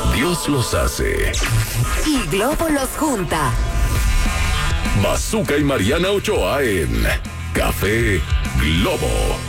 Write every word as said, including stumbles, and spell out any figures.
Dios los hace y Globo los junta. Bazooka y Mariana Ochoa en Café Globo.